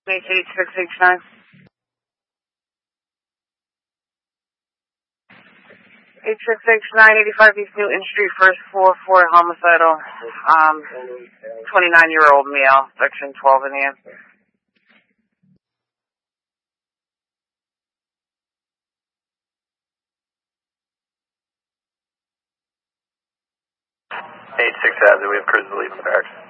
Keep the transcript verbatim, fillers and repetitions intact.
H eight six H nine. H six H nine, eighty-five East Newton Street, first floor, for homicidal, um, twenty-nine-year-old male, section twelve in the end. eight six Avenue, we have cruisers leaving the barracks.